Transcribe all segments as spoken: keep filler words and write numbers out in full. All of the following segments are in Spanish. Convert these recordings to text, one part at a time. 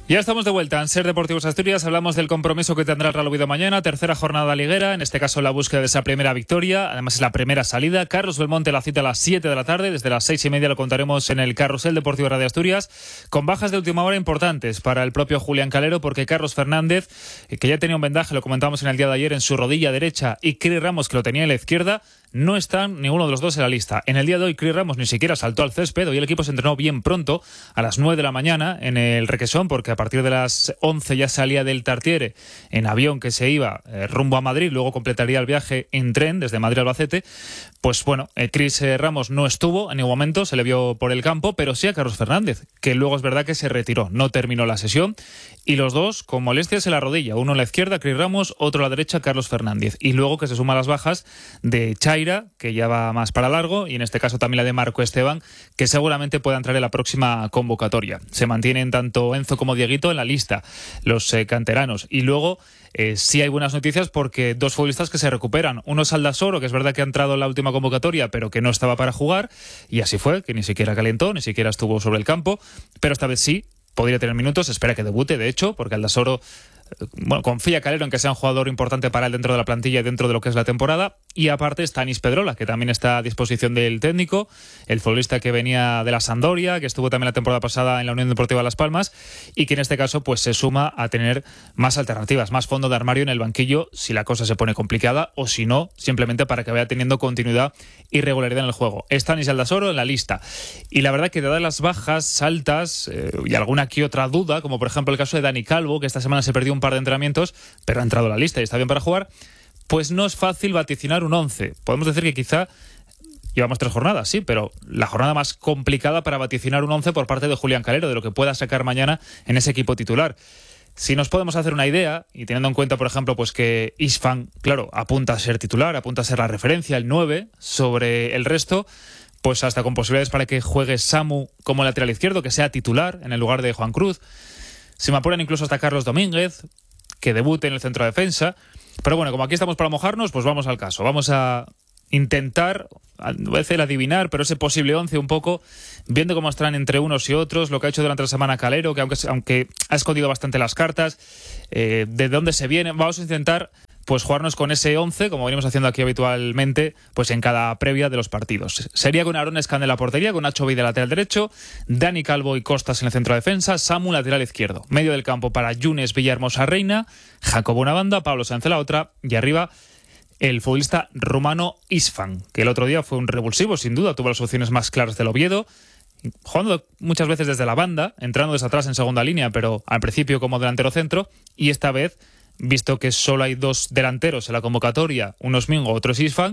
Ya estamos de vuelta en Ser Deportivos Asturias. Hablamos del compromiso que tendrá el Real Oviedo mañana, tercera jornada liguera, en este caso la búsqueda de esa primera victoria, además es la primera salida. Carlos Belmonte la cita a las siete de la tarde, desde las seis y media lo contaremos en el Carrusel Deportivo Radio Asturias, con bajas de última hora importantes para el propio Julián Calero, porque Carlos Fernández, que ya tenía un vendaje, lo comentábamos en el día de ayer, en su rodilla derecha, y Cris Ramos, que lo tenía en la izquierda, no están ninguno de los dos en la lista. En el día de hoy, Cris Ramos ni siquiera saltó al césped. Hoy el equipo se entrenó bien pronto, a las nueve de la mañana, en el Requesón, porque a partir de las once ya salía del Tartiere en avión que se iba eh, rumbo a Madrid, luego completaría el viaje en tren desde Madrid a Albacete. Pues bueno, eh, Cris eh, Ramos no estuvo en ningún momento, se le vio por el campo, pero sí a Carlos Fernández, que luego es verdad que se retiró, no terminó la sesión, y los dos con molestias en la rodilla, uno en la izquierda, Cris Ramos, otro a la derecha, Carlos Fernández, y luego que se suma a las bajas de Chaira, que ya va más para largo, y en este caso también la de Marco Esteban, que seguramente pueda entrar en la próxima convocatoria. Se mantienen tanto Enzo como Dieguito en la lista, los eh, canteranos, y luego eh, sí hay buenas noticias porque dos futbolistas que se recuperan. Uno es Aldasoro, que es verdad que ha entrado en la última convocatoria, pero que no estaba para jugar, y así fue, que ni siquiera calentó, ni siquiera estuvo sobre el campo, pero esta vez sí podría tener minutos, espera que debute, de hecho, porque Aldasoro, bueno, confía Calero en que sea un jugador importante para él dentro de la plantilla y dentro de lo que es la temporada. Y aparte está Anis Pedrola, que también está a disposición del técnico, el futbolista que venía de la Sampdoria, que estuvo también la temporada pasada en la Unión Deportiva Las Palmas, y que en este caso pues se suma a tener más alternativas, más fondo de armario en el banquillo si la cosa se pone complicada, o si no, simplemente para que vaya teniendo continuidad y regularidad en el juego. Está Anis Aldasoro en la lista, y la verdad que dadas las bajas altas eh, y alguna que otra duda, como por ejemplo el caso de Dani Calvo, que esta semana se perdió un par de entrenamientos, pero ha entrado a la lista y está bien para jugar, pues no es fácil vaticinar un once. Podemos decir que quizá llevamos tres jornadas, sí, pero la jornada más complicada para vaticinar un once por parte de Julián Calero, de lo que pueda sacar mañana en ese equipo titular. Si nos podemos hacer una idea, y teniendo en cuenta, por ejemplo, pues que Isfan, claro, apunta a ser titular, apunta a ser la referencia, el nueve, sobre el resto, pues hasta con posibilidades para que juegue Samu como lateral izquierdo, que sea titular en el lugar de Juan Cruz. Se me apuran incluso hasta Carlos Domínguez, que debute en el centro de defensa. Pero bueno, como aquí estamos para mojarnos, pues vamos al caso. Vamos a intentar, a veces adivinar, pero ese posible once un poco, viendo cómo están entre unos y otros, lo que ha hecho durante la semana Calero, que aunque, aunque ha escondido bastante las cartas, eh, de dónde se viene. Vamos a intentar pues jugarnos con ese once, como venimos haciendo aquí habitualmente, pues en cada previa de los partidos. Sería con Aaron Escan en la portería, con Nacho Vey de lateral derecho, Dani Calvo y Costas en el centro de defensa, Samu lateral izquierdo. Medio del campo para Yunes, Villahermosa, Reina, Jacobo una banda, Pablo Sáenz la otra, y arriba el futbolista rumano Isfan, que el otro día fue un revulsivo, sin duda, tuvo las opciones más claras del Oviedo, jugando muchas veces desde la banda, entrando desde atrás en segunda línea, pero al principio como delantero centro, y esta vez, visto que solo hay dos delanteros en la convocatoria, uno es Mingo, otro es Isfan,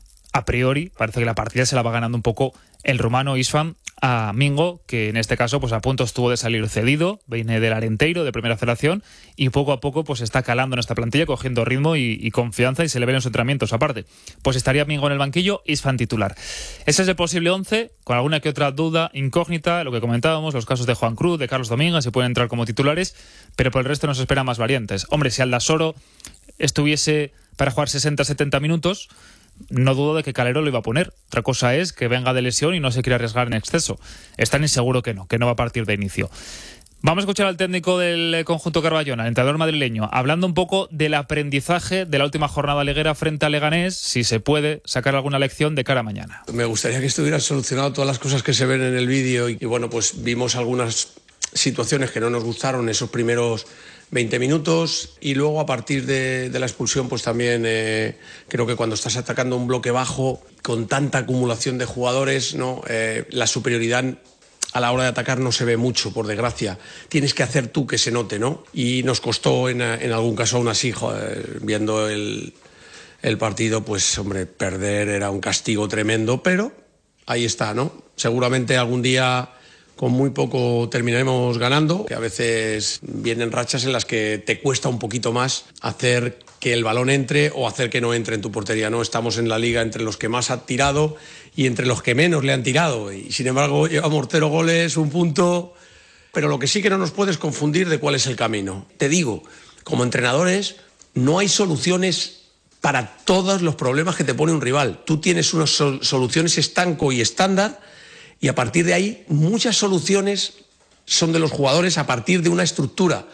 a priori parece que la partida se la va ganando un poco el rumano Isfan a Mingo, que en este caso pues a punto estuvo de salir cedido, viene del Arenteiro de primera federación y poco a poco pues está calando en esta plantilla, cogiendo ritmo y, y confianza, y se le ven en los entrenamientos. Aparte, pues estaría Mingo en el banquillo, Isfan titular. Ese es el posible once, con alguna que otra duda, incógnita, lo que comentábamos, los casos de Juan Cruz, de Carlos Domínguez, si pueden entrar como titulares, pero por el resto nos esperan más variantes. Hombre, si Aldasoro estuviese para jugar sesenta a setenta minutos, no dudo de que Calero lo iba a poner. Otra cosa es que venga de lesión y no se quiera arriesgar en exceso. Es tan inseguro que no, que no va a partir de inicio. Vamos a escuchar al técnico del conjunto Carballona, el entrenador madrileño, hablando un poco del aprendizaje de la última jornada liguera frente a Leganés, si se puede sacar alguna lección de cara a mañana. Me gustaría que estuvieran solucionado todas las cosas que se ven en el vídeo y, y bueno, pues vimos algunas situaciones que no nos gustaron esos primeros veinte minutos, y luego a partir de, de la expulsión pues también eh, creo que cuando estás atacando un bloque bajo con tanta acumulación de jugadores, ¿no? Eh, la superioridad a la hora de atacar no se ve mucho, por desgracia. Tienes que hacer tú que se note, ¿no? Y nos costó en, en algún caso aún así, joder, viendo el, el partido, pues hombre, perder era un castigo tremendo, pero ahí está, ¿no? Seguramente algún día con muy poco terminaremos ganando, que a veces vienen rachas en las que te cuesta un poquito más hacer que el balón entre o hacer que no entre en tu portería, ¿no? Estamos en la liga entre los que más han tirado y entre los que menos le han tirado, y sin embargo llevamos cero goles, un punto, pero lo que sí que no nos puedes confundir de cuál es el camino. Te digo, como entrenadores no hay soluciones para todos los problemas que te pone un rival. Tú tienes unas sol- soluciones estanco y estándar, y a partir de ahí muchas soluciones son de los jugadores a partir de una estructura,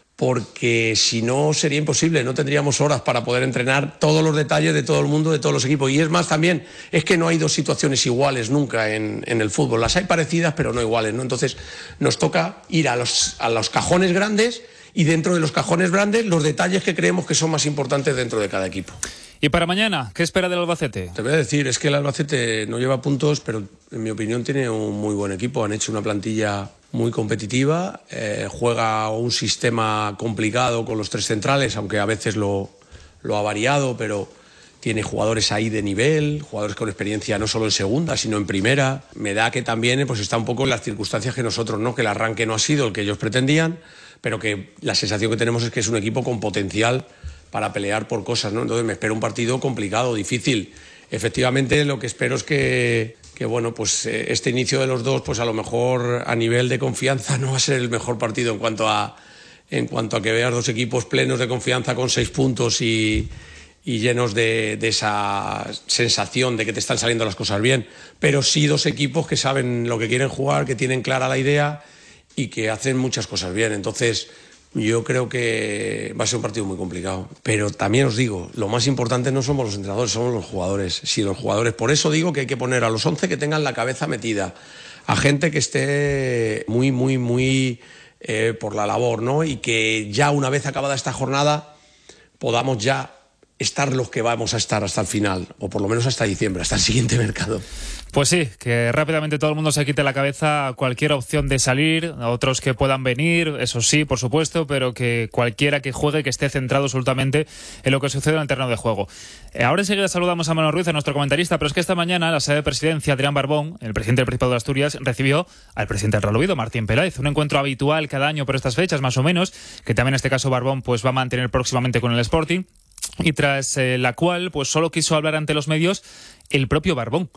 porque si no sería imposible, no tendríamos horas para poder entrenar todos los detalles de todo el mundo, de todos los equipos. Y es más también, es que no hay dos situaciones iguales nunca en, en el fútbol. Las hay parecidas, pero no iguales, ¿no? Entonces nos toca ir a los, a los cajones grandes y dentro de los cajones grandes los detalles que creemos que son más importantes dentro de cada equipo. ¿Y para mañana, qué espera del Albacete? Te voy a decir, es que el Albacete no lleva puntos, pero en mi opinión tiene un muy buen equipo. Han hecho una plantilla muy competitiva, eh, juega un sistema complicado con los tres centrales, aunque a veces lo, lo ha variado, pero tiene jugadores ahí de nivel, jugadores con experiencia no solo en segunda, sino en primera. Me da que también pues, está un poco en las circunstancias que nosotros, ¿no? Que el arranque no ha sido el que ellos pretendían, pero que la sensación que tenemos es que es un equipo con potencial para pelear por cosas, ¿no? Entonces me espero un partido complicado, difícil. Efectivamente, lo que espero es que, que bueno, pues este inicio de los dos, pues a lo mejor a nivel de confianza no va a ser el mejor partido en cuanto a, en cuanto a que veas dos equipos plenos de confianza con seis puntos y, y llenos de, de esa sensación de que te están saliendo las cosas bien, pero sí dos equipos que saben lo que quieren jugar, que tienen clara la idea y que hacen muchas cosas bien. Entonces yo creo que va a ser un partido muy complicado. Pero también os digo, lo más importante no somos los entrenadores, somos los jugadores. Si los jugadores, por eso digo que hay que poner a los once que tengan la cabeza metida, a gente que esté muy, muy, muy eh, por la labor, ¿no? Y que ya una vez acabada esta jornada podamos ya estar los que vamos a estar hasta el final, o por lo menos hasta diciembre, hasta el siguiente mercado. Pues sí, que rápidamente todo el mundo se quite la cabeza cualquier opción de salir, otros que puedan venir, eso sí, por supuesto, pero que cualquiera que juegue, que esté centrado absolutamente en lo que sucede en el terreno de juego. Eh, ahora enseguida saludamos a Manuel Ruiz, a nuestro comentarista, pero es que esta mañana la sede de presidencia, Adrián Barbón, el presidente del Principado de Asturias, recibió al presidente del Real Oviedo, Martín Peláez, un encuentro habitual cada año por estas fechas, más o menos, que también en este caso Barbón pues va a mantener próximamente con el Sporting, y tras eh, la cual pues solo quiso hablar ante los medios el propio Barbón.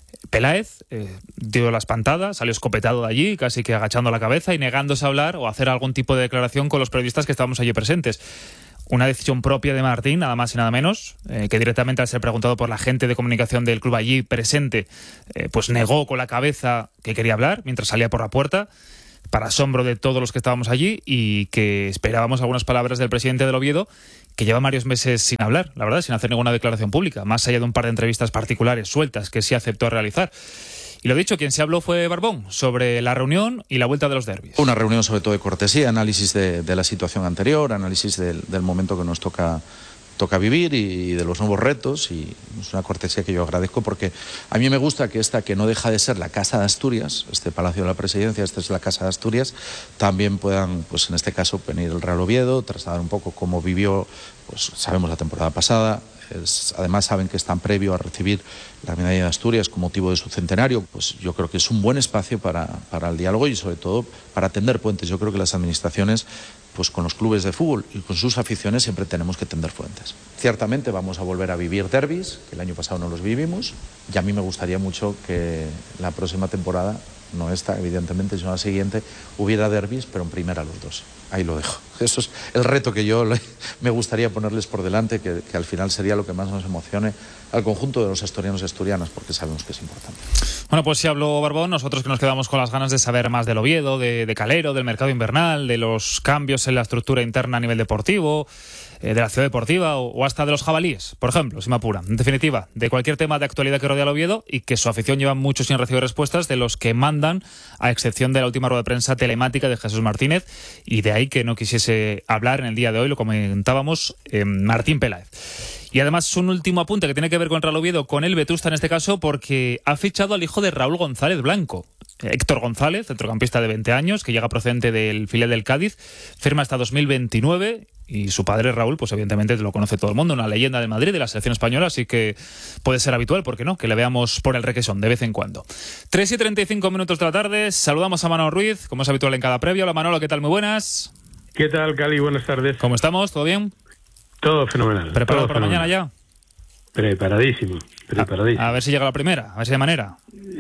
Peláez eh, dio la espantada, salió escopetado de allí, casi que agachando la cabeza y negándose a hablar o hacer algún tipo de declaración con los periodistas que estábamos allí presentes. Una decisión propia de Martín, nada más y nada menos, eh, que directamente al ser preguntado por la gente de comunicación del club allí presente, eh, pues negó con la cabeza que quería hablar mientras salía por la puerta, para asombro de todos los que estábamos allí, y que esperábamos algunas palabras del presidente del Oviedo, que lleva varios meses sin hablar, la verdad, sin hacer ninguna declaración pública, más allá de un par de entrevistas particulares sueltas que sí aceptó realizar. Y lo dicho, quien se habló fue Barbón, sobre la reunión y la vuelta de los derbis. Una reunión sobre todo de cortesía, análisis de, de la situación anterior, análisis del, del momento que nos toca, toca vivir y de los nuevos retos, y es una cortesía que yo agradezco, porque a mí me gusta que esta, que no deja de ser la Casa de Asturias, este Palacio de la Presidencia, esta es la Casa de Asturias, también puedan, pues en este caso, venir el Real Oviedo, trasladar un poco cómo vivió, pues sabemos la temporada pasada. Es, además saben que están previo a recibir la medalla de Asturias con motivo de su centenario. Pues yo creo que es un buen espacio para, para el diálogo y sobre todo para tender puentes. Yo creo que las administraciones, pues con los clubes de fútbol y con sus aficiones, siempre tenemos que tender puentes. Ciertamente vamos a volver a vivir derbis, que el año pasado no los vivimos, y a mí me gustaría mucho que la próxima temporada, no esta evidentemente, sino la siguiente, hubiera derbis, pero en primera los dos. Ahí lo dejo. Eso es el reto que yo le, me gustaría ponerles por delante, que, que al final sería lo que más nos emocione al conjunto de los asturianos y asturianas, porque sabemos que es importante. Bueno, pues sí habló Barbón, nosotros que nos quedamos con las ganas de saber más del Oviedo, de, de Calero, del mercado invernal, de los cambios en la estructura interna a nivel deportivo, eh, de la ciudad deportiva o, o hasta de los jabalíes, por ejemplo, si me apuran. En definitiva, de cualquier tema de actualidad que rodea al Oviedo y que su afición lleva mucho sin recibir respuestas de los que mandan, a excepción de la última rueda de prensa telemática de Jesús Martínez, y de ahí que no quisiese hablar en el día de hoy, lo comentábamos, eh, Martín Peláez. Y además un último apunte que tiene que ver con Real Oviedo, con el Vetusta en este caso, porque ha fichado al hijo de Raúl González Blanco. Héctor González, centrocampista de veinte años, que llega procedente del filial del Cádiz, firma hasta dos mil veintinueve, y su padre Raúl, pues evidentemente lo conoce todo el mundo, una leyenda del Madrid, de la selección española, así que puede ser habitual, ¿por qué no?, que le veamos por el requesón de vez en cuando. tres y treinta y cinco minutos de la tarde, saludamos a Manolo Ruiz, como es habitual en cada previa. Hola Manolo, ¿qué tal? Muy buenas. ¿Qué tal, Cali? Buenas tardes. ¿Cómo estamos? ¿Todo bien? Todo fenomenal. ¿Preparado todo para fenomenal. mañana ya? Preparadísimo, preparadísimo. A, a ver si llega la primera, a ver si de manera.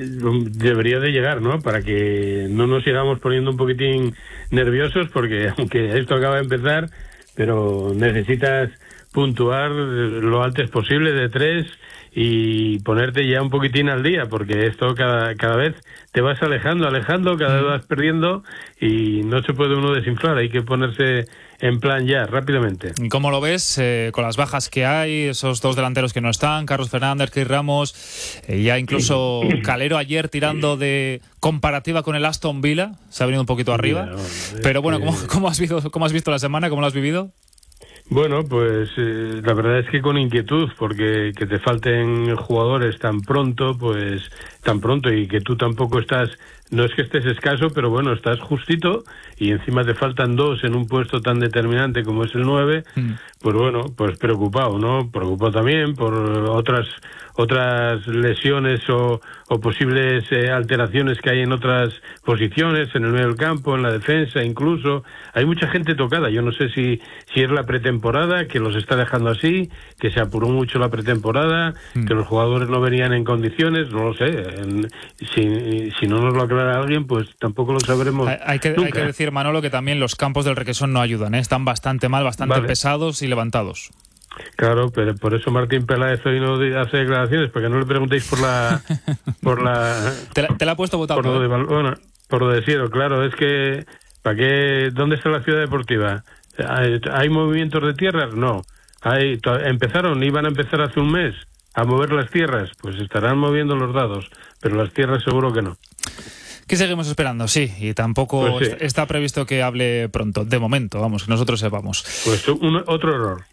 Debería de llegar, ¿no? Para que no nos sigamos poniendo un poquitín nerviosos, porque aunque esto acaba de empezar, pero necesitas puntuar lo antes posible de tres y ponerte ya un poquitín al día, porque esto cada, cada vez te vas alejando, alejando, cada vez vas perdiendo y no se puede uno desinflar, hay que ponerse en plan ya, rápidamente. ¿Y cómo lo ves eh, con las bajas que hay, esos dos delanteros que no están, Carlos Fernández, Chris Ramos, eh, ya incluso Calero ayer tirando de comparativa con el Aston Villa, se ha venido un poquito arriba, Mira, bueno, pero bueno, eh, ¿cómo, cómo, has visto, ¿cómo has visto la semana? ¿Cómo lo has vivido? Bueno, pues eh, la verdad es que con inquietud, porque que te falten jugadores tan pronto, pues tan pronto y que tú tampoco estás, no es que estés escaso, pero bueno, estás justito y encima te faltan dos en un puesto tan determinante como es el nueve, mm. pues bueno, pues preocupado, ¿no? Preocupado también por otras otras lesiones o, o posibles eh, alteraciones que hay en otras posiciones, en el medio del campo, en la defensa incluso. Hay mucha gente tocada, yo no sé si, si es la pretemporada que los está dejando así, que se apuró mucho la pretemporada, mm. que los jugadores no venían en condiciones, no lo sé. En, si, si no nos lo aclara alguien, pues tampoco lo sabremos. Hay, hay, que, hay que decir, Manolo, que también los campos del Requesón no ayudan, ¿eh? Están bastante mal, bastante vale. pesados y levantados. Claro, pero por eso Martín Peláez hoy no hace declaraciones, porque no le preguntéis por la... por la te, la te la ha puesto votando. Por lo de, bueno, por lo de Siero, claro, es que... ¿para qué? ¿Dónde está la ciudad deportiva? ¿Hay, hay movimientos de tierras? No. Hay, empezaron, iban a empezar hace un mes a mover las tierras, pues estarán moviendo los dados, pero las tierras seguro que no. ¿Qué seguimos esperando? Sí, y tampoco pues sí. está previsto que hable pronto, de momento, vamos, que nosotros sepamos. Pues un, otro error.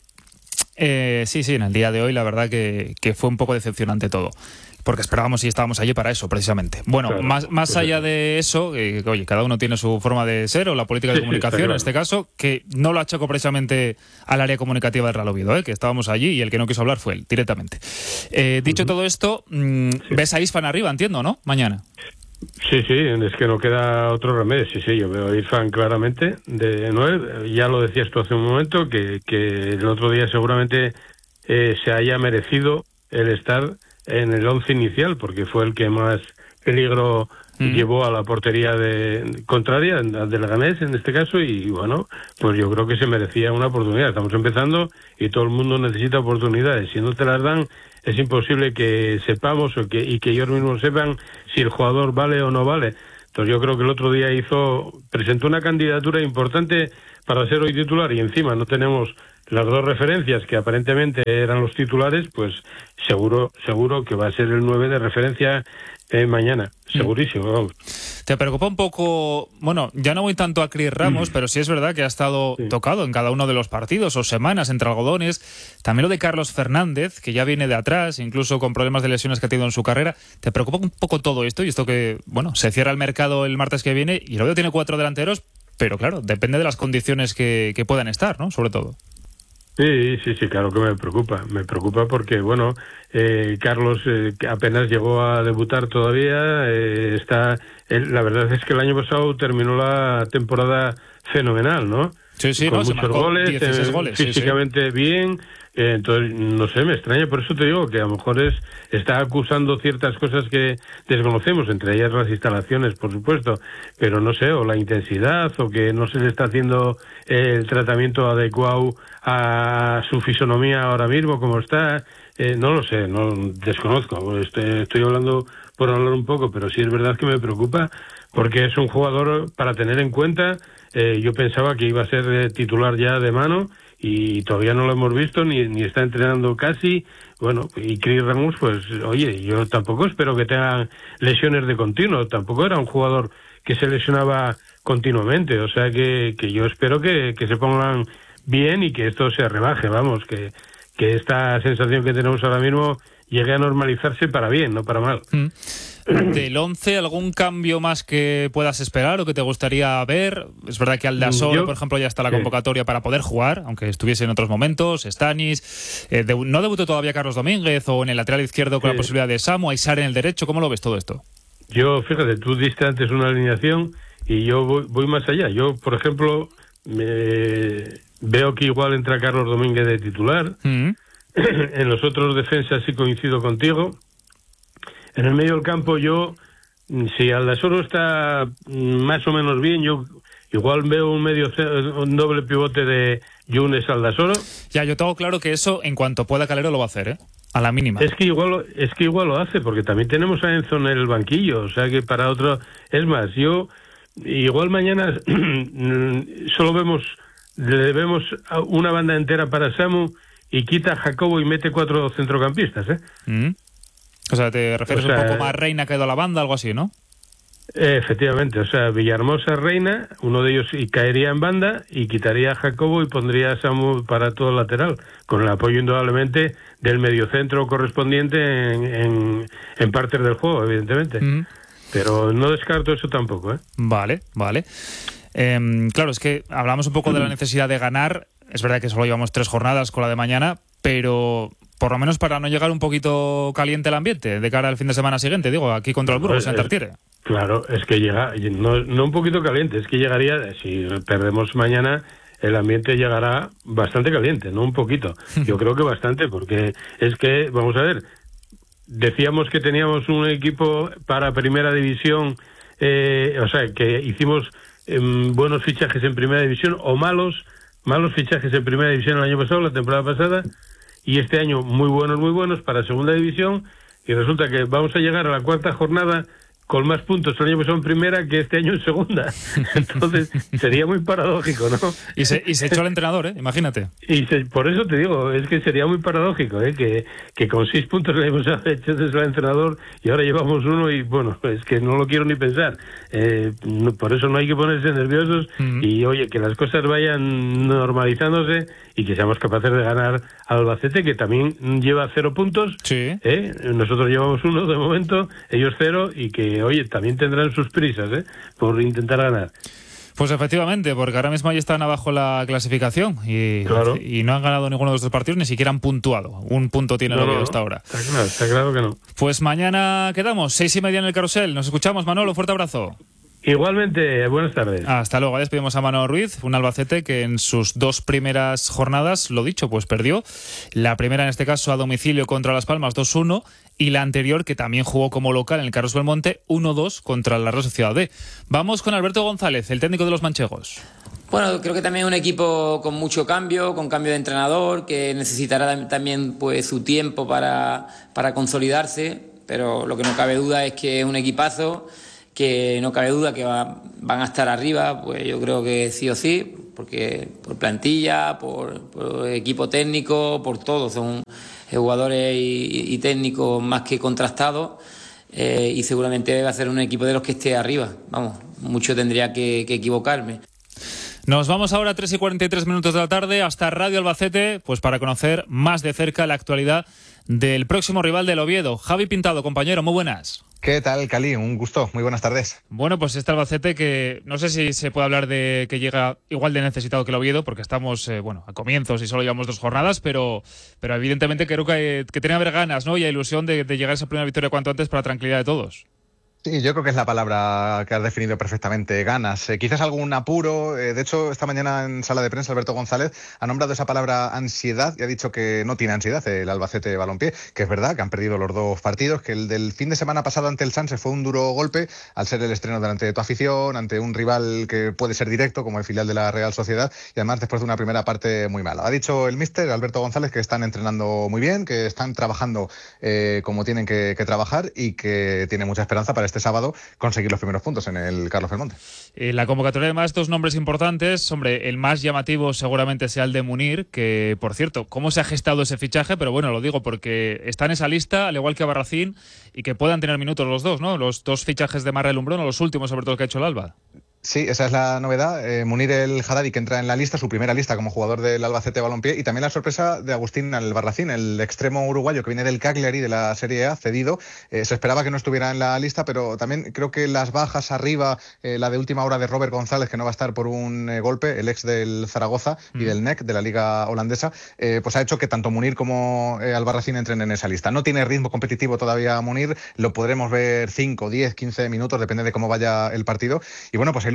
Eh, sí, sí, en el día de hoy la verdad que, que fue un poco decepcionante todo, porque esperábamos y estábamos allí para eso, precisamente. Bueno, claro, más, más pues allá eso. de eso, eh, oye, cada uno tiene su forma de ser o la política sí, de comunicación, sí, claro. en este caso, que no lo achaco precisamente al área comunicativa del Real Oviedo, ¿eh? que estábamos allí y el que no quiso hablar fue él, directamente. Eh, dicho uh-huh. todo esto, mmm, sí. ves a Isfan arriba, entiendo, ¿no? Mañana. Sí, sí, es que no queda otro remedio. Sí, sí, yo veo a Irfan claramente de nueve. Ya lo decías tú hace un momento, que, que el otro día seguramente eh, se haya merecido el estar en el once inicial, porque fue el que más peligro mm. llevó a la portería de contraria, del Leganés en este caso, y bueno, pues yo creo que se merecía una oportunidad. Estamos empezando y todo el mundo necesita oportunidades. Si no te las dan, es imposible que sepamos o que, y que ellos mismos sepan si el jugador vale o no vale. Entonces yo creo que el otro día hizo presentó una candidatura importante para ser hoy titular y encima no tenemos las dos referencias que aparentemente eran los titulares, pues seguro seguro que va a ser el nueve de referencia eh, mañana, segurísimo, vamos. ¿Te preocupa un poco? Bueno, ya no voy tanto a Chris Ramos, mm. pero sí es verdad que ha estado sí. tocado en cada uno de los partidos o semanas entre algodones. También lo de Carlos Fernández, que ya viene de atrás, incluso con problemas de lesiones que ha tenido en su carrera. ¿Te preocupa un poco todo esto? Y esto que, bueno, se cierra el mercado el martes que viene y el Oviedo tiene cuatro delanteros, pero claro, depende de las condiciones que, que puedan estar, ¿no? Sobre todo. Sí, sí, sí, claro que me preocupa. Me preocupa porque, bueno, eh, Carlos eh, apenas llegó a debutar todavía. Eh, está, él, la verdad es que el año pasado terminó la temporada fenomenal, ¿no? Sí, sí, con no, muchos goles, dieciséis eh, goles, físicamente sí, sí. bien. Eh, entonces, no sé, me extraña, por eso te digo que a lo mejor es está acusando ciertas cosas que desconocemos, entre ellas las instalaciones, por supuesto, pero no sé, o la intensidad, o que no se le está haciendo el tratamiento adecuado a su fisonomía ahora mismo, como está, eh, no lo sé, no desconozco, estoy, estoy hablando por hablar un poco, pero sí es verdad que me preocupa, porque es un jugador para tener en cuenta. Eh, yo pensaba que iba a ser eh, titular ya de mano, y todavía no lo hemos visto, ni, ni está entrenando casi. Bueno, y Chris Ramos, pues, oye, yo tampoco espero que tenga lesiones de continuo, tampoco era un jugador que se lesionaba continuamente, o sea que, que yo espero que, que se pongan bien y que esto se rebaje, vamos, que, que esta sensación que tenemos ahora mismo llegue a normalizarse para bien, no para mal. Mm. Del once, ¿algún cambio más que puedas esperar o que te gustaría ver? Es verdad que Aldasoro, por ejemplo, ya está la convocatoria sí. para poder jugar, aunque estuviese en otros momentos. Stanis, eh, de, no debutó todavía Carlos Domínguez, o en el lateral izquierdo con sí. la posibilidad de Samu, Aysar en el derecho. ¿Cómo lo ves todo esto? Yo, fíjate, tú diste antes una alineación y yo voy, voy más allá. Yo, por ejemplo, me veo que igual entra Carlos Domínguez de titular. Mm-hmm. En los otros defensas sí coincido contigo. En el medio del campo yo, si Aldasoro está más o menos bien, yo igual veo un medio un doble pivote de Yunes Aldasoro. Ya, yo tengo claro que eso, en cuanto pueda Calero, lo va a hacer, ¿eh? A la mínima. Es que igual es que igual lo hace, porque también tenemos a Enzo en el banquillo, o sea que para otro... Es más, yo igual mañana solo vemos, le vemos una banda entera para Samu y quita a Jacobo y mete cuatro centrocampistas, ¿eh? Mm. O sea, te refieres o sea, un poco más Reina que ha ido a la banda, algo así, ¿no? Efectivamente, o sea, Villahermosa, Reina, uno de ellos y caería en banda y quitaría a Jacobo y pondría a Samu para todo el lateral, con el apoyo indudablemente del mediocentro correspondiente en, en, en partes del juego, evidentemente. Mm. Pero no descarto eso tampoco, ¿eh? Vale, vale. Eh, claro, es que hablamos un poco de la necesidad de ganar. Es verdad que solo llevamos tres jornadas con la de mañana, pero por lo menos para no llegar un poquito caliente el ambiente de cara al fin de semana siguiente, digo, aquí contra el Burgos, en Tartiere. Claro, es que llega, no, no un poquito caliente, es que llegaría, si perdemos mañana, el ambiente llegará bastante caliente, no un poquito. Yo creo que bastante, porque es que, vamos a ver, decíamos que teníamos un equipo para primera división, eh, o sea, que hicimos eh, buenos fichajes en primera división o malos, malos fichajes en primera división el año pasado, la temporada pasada, y este año muy buenos, muy buenos para segunda división, y resulta que vamos a llegar a la cuarta jornada con más puntos el año pasado en primera que este año en segunda. Entonces, sería muy paradójico, ¿no? Y se, y se echó al entrenador, ¿eh? Imagínate. Y se, por eso te digo, es que sería muy paradójico, ¿eh? Que, que con seis puntos le hemos hecho al entrenador y ahora llevamos uno y, bueno, es que no lo quiero ni pensar. Eh, no, por eso no hay que ponerse nerviosos uh-huh. y, oye, que las cosas vayan normalizándose y que seamos capaces de ganar al Albacete, que también lleva cero puntos. Sí. ¿eh? Nosotros llevamos uno de momento, ellos cero, y que, oye, también tendrán sus prisas, ¿eh? Por intentar ganar. Pues efectivamente, porque ahora mismo ahí están abajo la clasificación y, claro. y no han ganado ninguno de los dos partidos, ni siquiera han puntuado. Un punto tiene el Oviedo no, no. hasta ahora. Está claro, está claro que no. Pues mañana quedamos, seis y media en el Carrusel. Nos escuchamos, Manolo, fuerte abrazo. Igualmente, buenas tardes. Hasta luego. Despedimos a Manolo Ruiz, un Albacete que en sus dos primeras jornadas, lo dicho, pues perdió. La primera en este caso a domicilio contra Las Palmas dos uno y la anterior que también jugó como local en el Carlos Belmonte uno dos contra la Real Sociedad B. Vamos con Alberto González, el técnico de los manchegos. Bueno, creo que también es un equipo con mucho cambio, con cambio de entrenador, que necesitará también pues su tiempo para, para consolidarse, pero lo que no cabe duda es que es un equipazo, que no cabe duda que va, van a estar arriba, pues yo creo que sí o sí, porque por plantilla, por, por equipo técnico, por todo, son jugadores y, y técnicos más que contrastados, eh, y seguramente va a ser un equipo de los que esté arriba. Vamos, mucho tendría que, que equivocarme. Nos vamos ahora a tres y cuarenta y tres minutos de la tarde hasta Radio Albacete, pues para conocer más de cerca la actualidad del próximo rival del Oviedo. Javi Pintado, compañero, muy buenas. ¿Qué tal, Cali? Un gusto. Muy buenas tardes. Bueno, pues este Albacete que no sé si se puede hablar de que llega igual de necesitado que el Oviedo, porque estamos, eh, bueno, a comienzos y solo llevamos dos jornadas, pero, pero evidentemente creo que, que tiene que haber ganas, ¿no? Y ilusión de, de llegar a esa primera victoria cuanto antes para la tranquilidad de todos. Sí, yo creo que es la palabra que has definido perfectamente, ganas. Eh, quizás algún apuro. Eh, de hecho, esta mañana en sala de prensa Alberto González ha nombrado esa palabra ansiedad y ha dicho que no tiene ansiedad el Albacete Balompié, que es verdad que han perdido los dos partidos, que el del fin de semana pasado ante el Sanse fue un duro golpe al ser el estreno delante de tu afición, ante un rival que puede ser directo como el filial de la Real Sociedad y además después de una primera parte muy mala. Ha dicho el míster Alberto González que están entrenando muy bien, que están trabajando eh, como tienen que, que trabajar y que tiene mucha esperanza para este sábado conseguir los primeros puntos en el Carlos Belmonte. Eh, la convocatoria, además, dos nombres importantes. Hombre, el más llamativo seguramente sea el de Munir, que, por cierto, ¿cómo se ha gestado ese fichaje? Pero bueno, lo digo porque está en esa lista, al igual que Barracín, y que puedan tener minutos los dos, ¿no? Los dos fichajes de Marra Lumbrón, o los últimos, sobre todo, que ha hecho el Alba. Sí, esa es la novedad. Eh, Munir el Haddadi, que entra en la lista, su primera lista como jugador del Albacete Balompié, y también la sorpresa de Agustín Albarracín, el extremo uruguayo que viene del Cagliari de la Serie A, cedido. Eh, se esperaba que no estuviera en la lista, pero también creo que las bajas arriba, eh, la de última hora de Robert González, que no va a estar por un eh, golpe, el ex del Zaragoza mm. y del N E C, de la Liga Holandesa, eh, pues ha hecho que tanto Munir como eh, Albarracín entren en esa lista. No tiene ritmo competitivo todavía Munir, lo podremos ver cinco, diez, quince minutos, depende de cómo vaya el partido. Y bueno, pues hay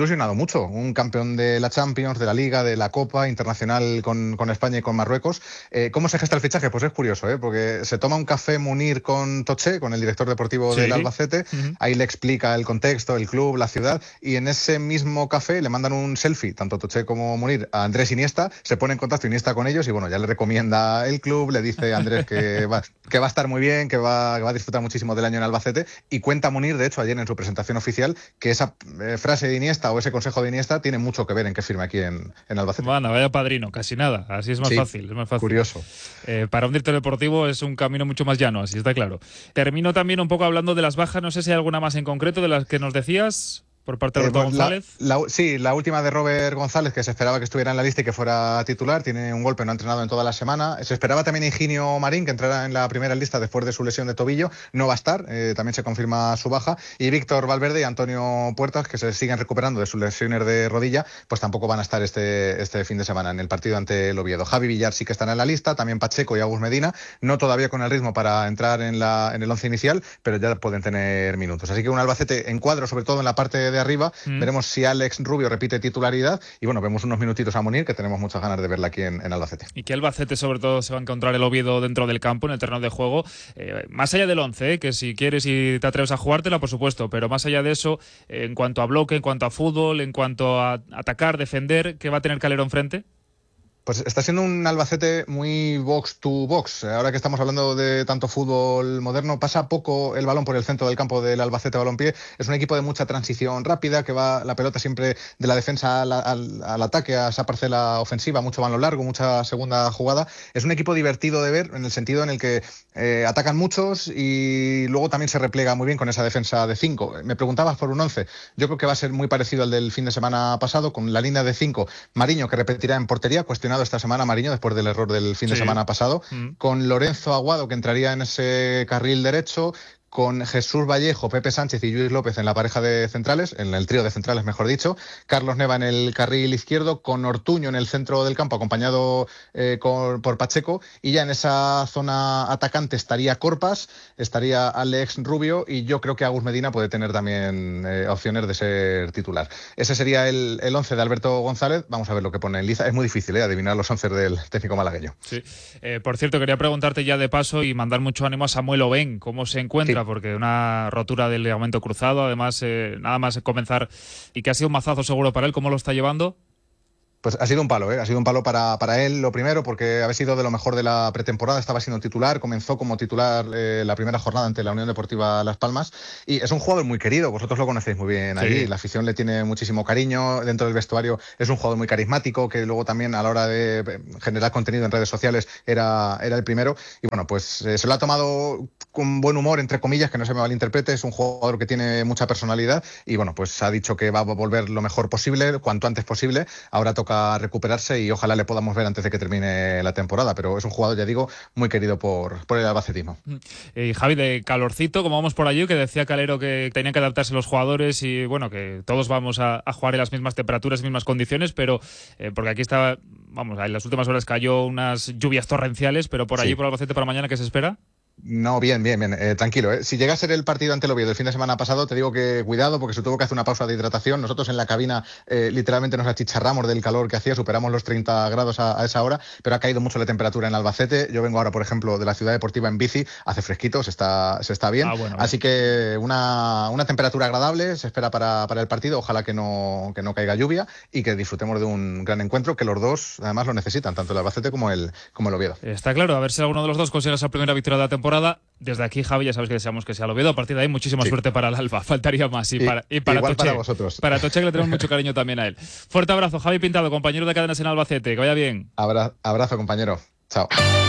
ilusionado mucho. Un campeón de la Champions, de la Liga, de la Copa, internacional con, con España y con Marruecos. Eh, ¿Cómo se gesta el fichaje? Pues es curioso, ¿eh? Porque se toma un café Munir con Toché, con el director deportivo sí. del Albacete. Uh-huh. Ahí le explica el contexto, el club, la ciudad. Y en ese mismo café le mandan un selfie, tanto Toché como Munir, a Andrés Iniesta. Se pone en contacto Iniesta con ellos y bueno, ya le recomienda el club, le dice a Andrés que va, que va a estar muy bien, que va, que va a disfrutar muchísimo del año en Albacete. Y cuenta Munir, de hecho, ayer en su presentación oficial, que esa eh, frase de Iniesta o ese consejo de Iniesta tiene mucho que ver en que firme aquí en, en Albacete. Bueno, vaya padrino, casi nada. Así es más sí, fácil, es más fácil. Curioso. Eh, para un director deportivo es un camino mucho más llano, así está claro. Termino también un poco hablando de las bajas, no sé si hay alguna más en concreto de las que nos decías. Por parte de Roberto eh, pues González. La, la, sí, la última de Robert González, que se esperaba que estuviera en la lista y que fuera titular. Tiene un golpe, no ha entrenado en toda la semana. Se esperaba también Higinio Marín, que entrara en la primera lista después de su lesión de tobillo. No va a estar, eh, también se confirma su baja. Y Víctor Valverde y Antonio Puertas, que se siguen recuperando de sus lesiones de rodilla, pues tampoco van a estar este, este fin de semana en el partido ante el Oviedo. Javi Villar sí que están en la lista, también Pacheco y Agus Medina. No todavía con el ritmo para entrar en, la, en el once inicial, pero ya pueden tener minutos. Así que un Albacete en cuadro, sobre todo en la parte de arriba. Mm. Veremos si Alex Rubio repite titularidad y bueno, vemos unos minutitos a Munir, que tenemos muchas ganas de verla aquí en, en Albacete. Y que Albacete sobre todo se va a encontrar el Oviedo dentro del campo, en el terreno de juego, eh, más allá del once, eh, que si quieres y te atreves a jugártela, por supuesto, pero más allá de eso, eh, en cuanto a bloque, en cuanto a fútbol, en cuanto a atacar, defender, ¿qué va a tener Calero enfrente? Pues está siendo un Albacete muy box to box. Ahora que estamos hablando de tanto fútbol moderno, pasa poco el balón por el centro del campo del Albacete Balompié. Es un equipo de mucha transición rápida, que va la pelota siempre de la defensa al, al, al ataque, a esa parcela ofensiva, mucho balón largo, mucha segunda jugada. Es un equipo divertido de ver, en el sentido en el que eh, atacan muchos y luego también se replega muy bien con esa defensa de cinco. Me preguntabas por un once. Yo creo que va a ser muy parecido al del fin de semana pasado, con la línea de cinco. Mariño, que repetirá en portería, cuestionado esta semana Mariño después del error del fin sí. de semana pasado, mm. con Lorenzo Aguado, que entraría en ese carril derecho, con Jesús Vallejo, Pepe Sánchez y Luis López en la pareja de centrales, en el trío de centrales mejor dicho, Carlos Neva en el carril izquierdo, con Ortuño en el centro del campo acompañado eh, con, por Pacheco, y ya en esa zona atacante estaría Corpas, estaría Alex Rubio, y yo creo que Agus Medina puede tener también eh, opciones de ser titular. Ese sería el, el once de Alberto González. Vamos a ver lo que pone en liza. Es muy difícil eh, adivinar los once del técnico malagueño. Sí. Eh, por cierto, quería preguntarte ya de paso y mandar mucho ánimo a Samuel Oben, ¿cómo se encuentra? Sí. Porque una rotura del ligamento cruzado, además, eh, nada más comenzar, y que ha sido un mazazo seguro para él. ¿Cómo lo está llevando? Pues ha sido un palo, ¿eh? Ha sido un palo para, para él, lo primero, porque había sido de lo mejor de la pretemporada, estaba siendo titular, comenzó como titular eh, la primera jornada ante la Unión Deportiva Las Palmas, y es un jugador muy querido, vosotros lo conocéis muy bien allí, sí. La afición le tiene muchísimo cariño, dentro del vestuario es un jugador muy carismático, que luego también a la hora de generar contenido en redes sociales era, era el primero, y bueno, pues eh, se lo ha tomado con buen humor, entre comillas, que no se me malinterprete, es un jugador que tiene mucha personalidad, y bueno, pues ha dicho que va a volver lo mejor posible, cuanto antes posible. Ahora toca recuperarse y ojalá le podamos ver antes de que termine la temporada, pero es un jugador, ya digo, muy querido por, por el albacetismo. Y Javi, de calorcito, como vamos por allí, que decía Calero que tenían que adaptarse los jugadores y bueno, que todos vamos a, a jugar en las mismas temperaturas y mismas condiciones, pero eh, porque aquí está, vamos, en las últimas horas cayó unas lluvias torrenciales, pero por allí, sí. por Albacete para mañana, ¿qué se espera? No, bien, bien, bien, eh, tranquilo. ¿eh? Si llega a ser el partido ante el Oviedo el fin de semana pasado, te digo que cuidado, porque se tuvo que hacer una pausa de hidratación. Nosotros en la cabina eh, literalmente nos achicharramos del calor que hacía, superamos los treinta grados a, a esa hora, pero ha caído mucho la temperatura en Albacete. Yo vengo ahora, por ejemplo, de la ciudad deportiva en bici, hace fresquito, se está, se está bien. Ah, bueno, Así bueno. que una, una temperatura agradable se espera para, para el partido, ojalá que no, que no caiga lluvia y que disfrutemos de un gran encuentro, que los dos además lo necesitan, tanto el Albacete como el, como el Oviedo. Está claro, a ver si alguno de los dos consigue esa primera victoria de la temporada. Desde aquí, Javi, ya sabes que deseamos que sea el Oviedo. A partir de ahí, muchísima sí. suerte para el Alba. Faltaría más. Y, y para, y para igual Toche, para vosotros. Para Toche, que le tenemos mucho cariño también a él. Fuerte abrazo, Javi Pintado, compañero de Cadenas en Albacete. Que vaya bien. Abra- abrazo, compañero. Chao.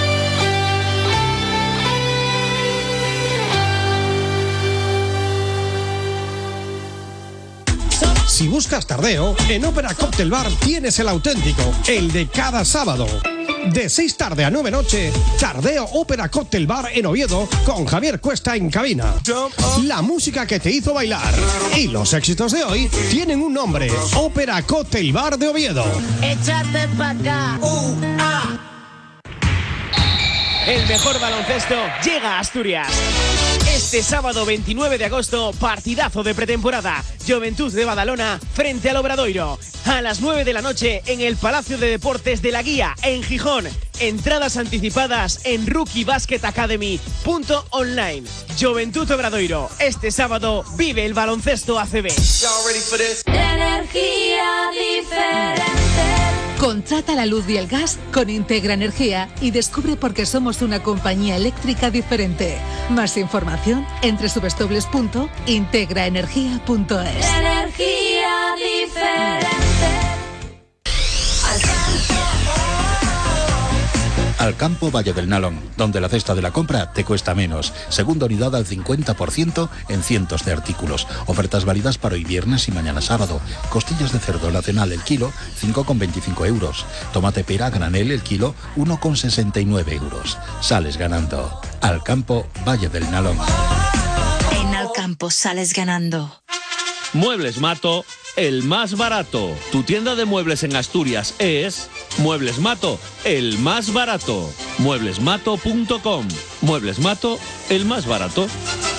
Si buscas tardeo, en Ópera Cocktail Bar tienes el auténtico, el de cada sábado. De seis tarde a nueve noche, Tardeo Ópera Cocktail Bar en Oviedo con Javier Cuesta en cabina. La música que te hizo bailar y los éxitos de hoy tienen un nombre: Ópera Cocktail Bar de Oviedo. Échate pa' acá. Uh, ah. El mejor baloncesto llega a Asturias. Este Este sábado veintinueve de agosto, partidazo de pretemporada. Juventud de Badalona frente al Obradoiro. A las nueve de la noche en el Palacio de Deportes de la Guía, en Gijón. Entradas anticipadas en rookie basket academy punto online. Juventud Obradoiro. Este sábado vive el baloncesto A C B. Energía diferente. Contrata la luz y el gas con Integra Energía y descubre por qué somos una compañía eléctrica diferente. Más información en doble u doble u doble u punto integra energía punto es. Energía diferente. Alcampo Valle del Nalón, donde la cesta de la compra te cuesta menos. Segunda unidad al cincuenta por ciento en cientos de artículos. Ofertas válidas para hoy viernes y mañana sábado. Costillas de cerdo nacional el kilo, cinco con veinticinco euros. Tomate pera granel el kilo, uno con sesenta y nueve euros. Sales ganando. Alcampo Valle del Nalón. En Alcampo sales ganando. Muebles Mato, el más barato. Tu tienda de muebles en Asturias es Muebles Mato, el más barato. muebles mato punto com. Muebles Mato, el más barato.